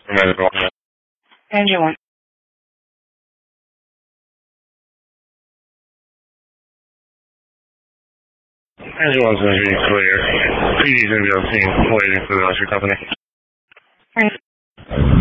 Medical. Engine 1. Engine 1's going to be clear. PD's going to be on scene waiting for the rest of your company. Thanks.